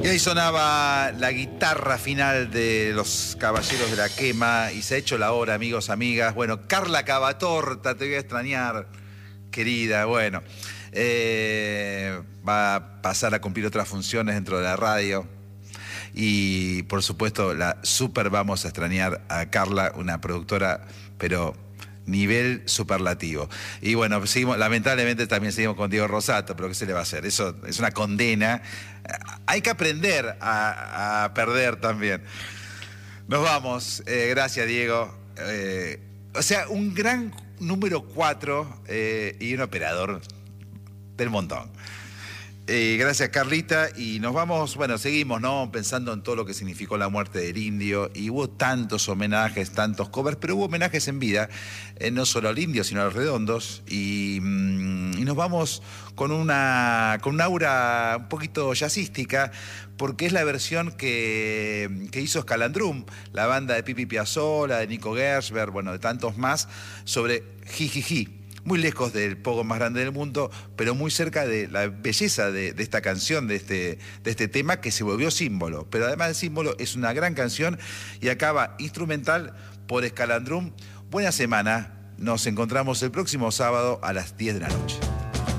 Y ahí sonaba la guitarra final de los Caballeros de la Quema y se ha hecho la hora, amigos, amigas. Bueno, Carla Cavatorta, te voy a extrañar, querida. Bueno, va a pasar a cumplir otras funciones dentro de la radio. Y por supuesto, la super vamos a extrañar a Carla, una productora, pero nivel superlativo. Y bueno, seguimos, lamentablemente también seguimos con Diego Rosato, pero ¿qué se le va a hacer? Eso es una condena. Hay que aprender a perder también. Nos vamos. Gracias, Diego. O sea, un gran número 4 y un operador del montón. Gracias, Carlita, y nos vamos, bueno, seguimos, ¿no? Pensando en todo lo que significó la muerte del Indio, y hubo tantos homenajes, tantos covers, pero hubo homenajes en vida, no solo al Indio, sino a los Redondos, y nos vamos con una aura un poquito jazzística, porque es la versión que hizo Escalandrum, la banda de Pipi Piazzolla, de Nico Gershberg, bueno, de tantos más, sobre Jijiji. Muy lejos del pogo más grande del mundo, pero muy cerca de la belleza de esta canción, de este tema que se volvió símbolo. Pero además de símbolo, es una gran canción y acaba instrumental por Escalandrum. Buena semana, nos encontramos el próximo sábado a las 10 de la noche.